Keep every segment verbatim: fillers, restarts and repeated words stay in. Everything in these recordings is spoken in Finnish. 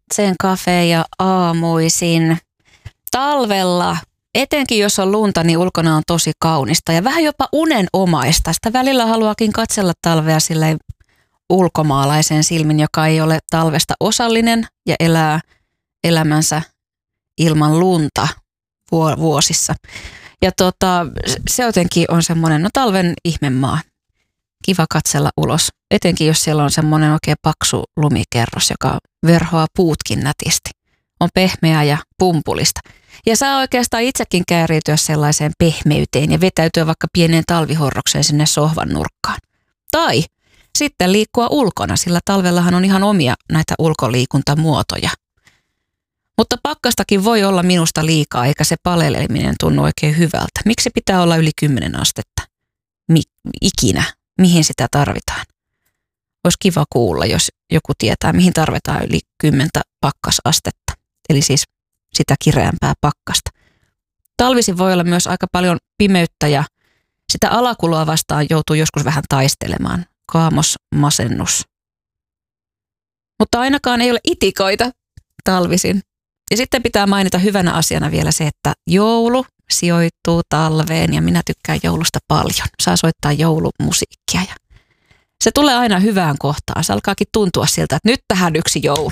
sen kafe ja aamuisin. Talvella, etenkin jos on lunta, niin ulkona on tosi kaunista ja vähän jopa unenomaista. Sitä välillä haluakin katsella talvea silleen ulkomaalaisen silmin, joka ei ole talvesta osallinen ja elää elämänsä ilman lunta vuosissa. Ja tota, se jotenkin on semmoinen, no talven ihmemaa. Kiva katsella ulos, etenkin jos siellä on semmoinen oikein paksu lumikerros, joka verhoaa puutkin nätisti. On pehmeää ja pumpulista. Ja saa oikeastaan itsekin kääriytyä sellaiseen pehmeyteen ja vetäytyä vaikka pieneen talvihorrokseen sinne sohvan nurkkaan. Tai sitten liikkua ulkona, sillä talvellahan on ihan omia näitä ulkoliikuntamuotoja. Mutta pakkastakin voi olla minusta liikaa, eikä se paleleminen tunnu oikein hyvältä. Miksi pitää olla yli kymmenen astetta? Mi- ikinä. Mihin sitä tarvitaan? Olisi kiva kuulla, jos joku tietää, mihin tarvitaan yli kymmentä pakkasastetta. Eli siis sitä kireämpää pakkasta. Talvisin voi olla myös aika paljon pimeyttä ja sitä alakuloa vastaan joutuu joskus vähän taistelemaan. Kaamos, masennus. Mutta ainakaan ei ole itikoita talvisin. Ja sitten pitää mainita hyvänä asiana vielä se, että joulu sijoittuu talveen ja minä tykkään joulusta paljon. Saa soittaa joulumusiikkia ja se tulee aina hyvään kohtaan. Se alkaakin tuntua siltä, että nyt tähän yksi joulu.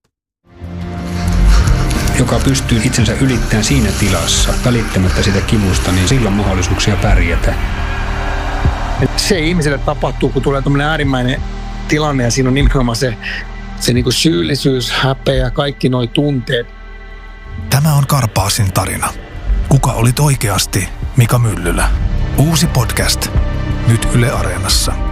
Joka pystyy itsensä ylittämään siinä tilassa, välittämättä sitä kivusta, niin sillä on mahdollisuuksia pärjätä. Se ihmiselle tapahtuu, kun tulee tämmöinen äärimmäinen tilanne ja siinä on nimenomaan se, se niin kuin syyllisyys, häpeä, kaikki nuo tunteet. Tämä on Karpaasin tarina. Kuka olit oikeasti Mika Myllylä? Uusi podcast. Nyt Yle Areenassa.